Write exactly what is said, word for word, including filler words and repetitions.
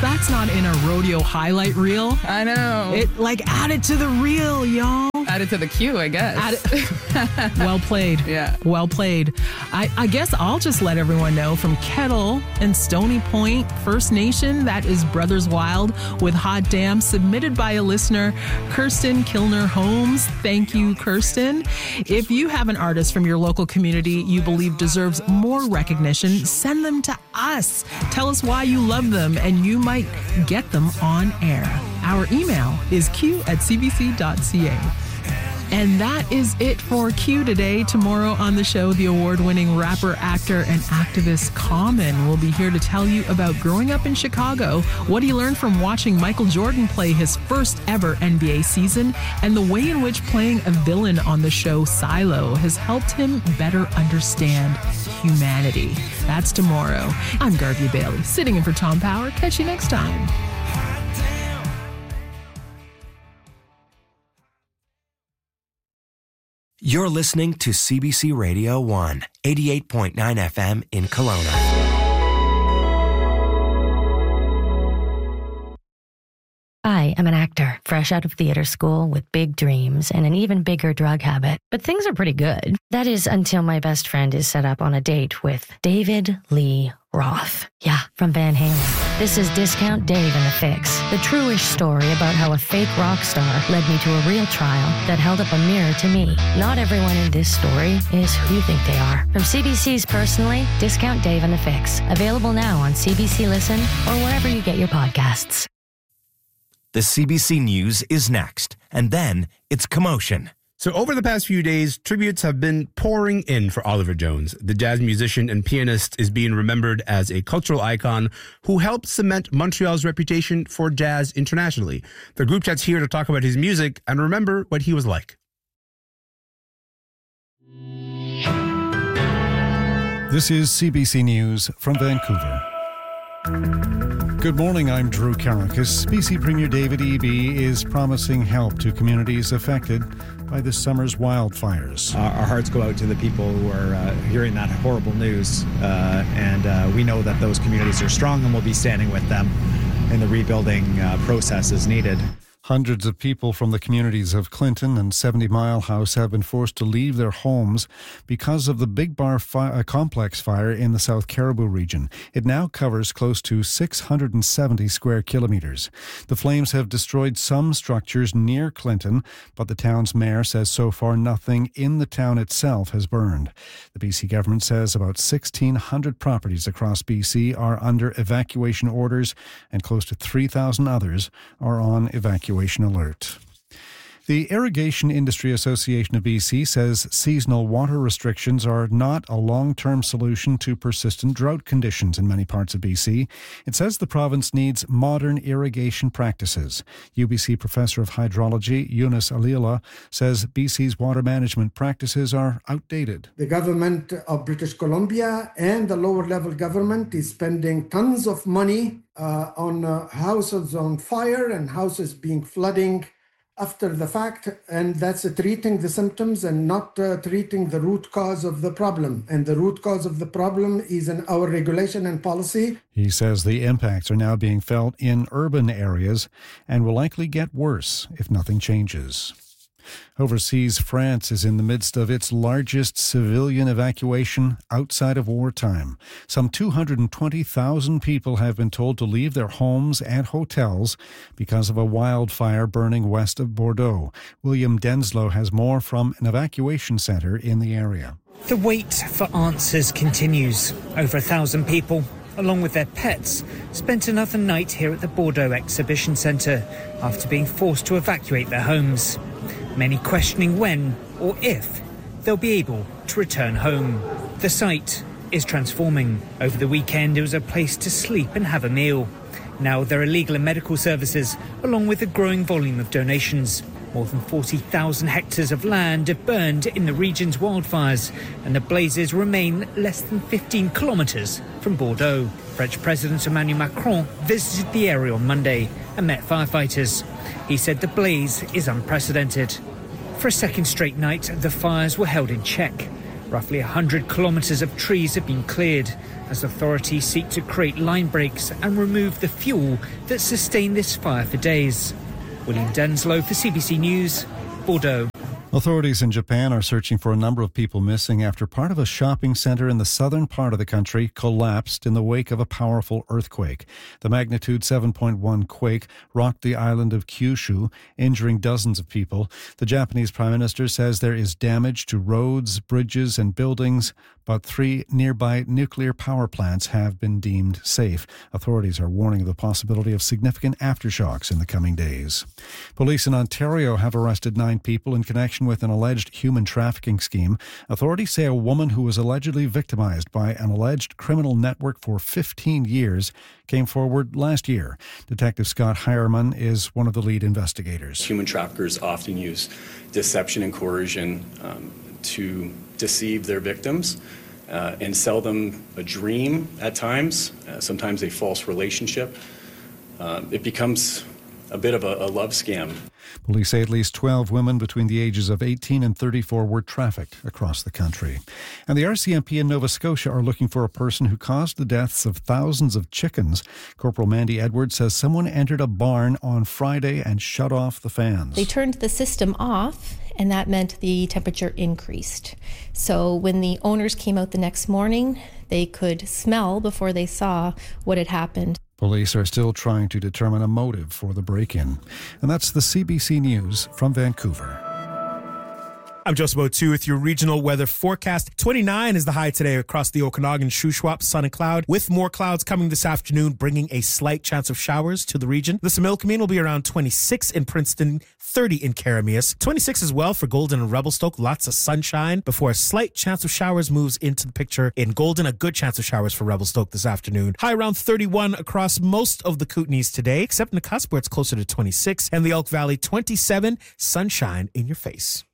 that's not in a rodeo highlight reel. I know. It like add it to the reel, y'all. Add it to the queue, I guess. Add it. Well played. Yeah. Well played. I, I guess I'll just let everyone know from Kettle and Stony Point First Nation, that is Brothers Wild with Hot Damn, submitted by a listener, Kirsten Kilner Holmes. Thank you, Kirsten. If you have an artist from your local community you believe deserves more recognition, send them to us. Tell us why you love them, and you might get them on air. Our email is q at c b c dot c a. And that is it for Q today. Tomorrow on the show, the award-winning rapper, actor, and activist Common will be here to tell you about growing up in Chicago, what he learned from watching Michael Jordan play his first ever N B A season, and the way in which playing a villain on the show Silo has helped him better understand humanity. That's tomorrow. I'm Garvey Bailey, sitting in for Tom Power. Catch you next time. You're listening to C B C Radio one, eighty-eight point nine F M in Kelowna. I am an actor, fresh out of theater school with big dreams and an even bigger drug habit. But things are pretty good. That is until my best friend is set up on a date with David Lee Roth. Yeah, from Van Halen. This is Discount Dave and the Fix, the true-ish story about how a fake rock star led me to a real trial that held up a mirror to me. Not everyone in this story is who you think they are. From C B C's Personally, Discount Dave and the Fix. Available now on C B C Listen or wherever you get your podcasts. The C B C News is next, and then it's Commotion. So over the past few days, tributes have been pouring in for Oliver Jones. The jazz musician and pianist is being remembered as a cultural icon who helped cement Montreal's reputation for jazz internationally. The group chat's here to talk about his music and remember what he was like. This is C B C News from Vancouver. Good morning, I'm Drew Karakis. B C Premier David Eby is promising help to communities affected by this summer's wildfires. Uh, our hearts go out to the people who are uh, hearing that horrible news, uh, and uh, we know that those communities are strong and we'll be standing with them in the rebuilding uh, process as needed. Hundreds of people from the communities of Clinton and seventy Mile House have been forced to leave their homes because of the Big Bar fi- complex fire in the South Caribou region. It now covers close to six hundred seventy square kilometres. The flames have destroyed some structures near Clinton, but the town's mayor says so far nothing in the town itself has burned. The B C government says about sixteen hundred properties across B C are under evacuation orders and close to three thousand others are on evacuation alert. The Irrigation Industry Association of B C says seasonal water restrictions are not a long-term solution to persistent drought conditions in many parts of B C. It says the province needs modern irrigation practices. U B C Professor of Hydrology Eunice Alila says B C's water management practices are outdated. The government of British Columbia and the lower level government is spending tons of money uh, on uh, houses on fire and houses being flooding after the fact, and that's uh, treating the symptoms and not uh, treating the root cause of the problem. And the root cause of the problem is in our regulation and policy. He says the impacts are now being felt in urban areas and will likely get worse if nothing changes. Overseas, France is in the midst of its largest civilian evacuation outside of wartime. Some two hundred twenty thousand people have been told to leave their homes and hotels because of a wildfire burning west of Bordeaux. William Denslow has more from an evacuation centre in the area. The wait for answers continues. Over a thousand people, along with their pets, spent another night here at the Bordeaux Exhibition Centre after being forced to evacuate their homes. Many questioning when or if they'll be able to return home. The site is transforming. Over the weekend, it was a place to sleep and have a meal. Now there are legal and medical services, along with a growing volume of donations. More than forty thousand hectares of land have burned in the region's wildfires, and the blazes remain less than fifteen kilometres from Bordeaux. French President Emmanuel Macron visited the area on Monday and met firefighters. He said the blaze is unprecedented. For a second straight night, the fires were held in check. Roughly one hundred kilometres of trees have been cleared as authorities seek to create line breaks and remove the fuel that sustained this fire for days. William Denslow for C B C News, Bordeaux. Authorities in Japan are searching for a number of people missing after part of a shopping centre in the southern part of the country collapsed in the wake of a powerful earthquake. The magnitude seven point one quake rocked the island of Kyushu, injuring dozens of people. The Japanese Prime Minister says there is damage to roads, bridges and buildings, but three nearby nuclear power plants have been deemed safe. Authorities are warning of the possibility of significant aftershocks in the coming days. Police in Ontario have arrested nine people in connection with an alleged human trafficking scheme. Authorities say a woman who was allegedly victimized by an alleged criminal network for fifteen years came forward last year. Detective Scott Hireman is one of the lead investigators. Human traffickers often use deception and coercion um, to deceive their victims uh, and sell them a dream at times, uh, sometimes a false relationship. Uh, it becomes a bit of a, a love scam. Police say at least twelve women between the ages of eighteen and thirty-four were trafficked across the country. And the R C M P in Nova Scotia are looking for a person who caused the deaths of thousands of chickens. Corporal Mandy Edwards says someone entered a barn on Friday and shut off the fans. They turned the system off, and that meant the temperature increased. So when the owners came out the next morning, they could smell before they saw what had happened. Police are still trying to determine a motive for the break-in. And that's the C B C News from Vancouver. I'm Joseph O'Toole with your regional weather forecast. twenty-nine is the high today across the Okanagan, Shuswap, sun and cloud, with more clouds coming this afternoon, bringing a slight chance of showers to the region. The Similkameen will be around twenty-six in Princeton, thirty in Karameas, twenty-six as well for Golden and Revelstoke. Lots of sunshine before a slight chance of showers moves into the picture in Golden. A good chance of showers for Revelstoke this afternoon. High around thirty-one across most of the Kootenays today, except in the cusp where it's closer to twenty-six, and the Elk Valley, twenty-seven, sunshine in your face.